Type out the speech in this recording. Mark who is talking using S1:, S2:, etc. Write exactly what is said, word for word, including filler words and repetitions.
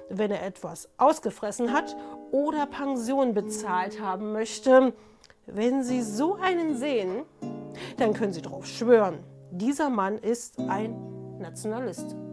S1: wenn er etwas ausgefressen hat oder Pension bezahlt haben möchte. Wenn Sie so einen sehen, dann können Sie darauf schwören, dieser Mann ist ein Nationalist.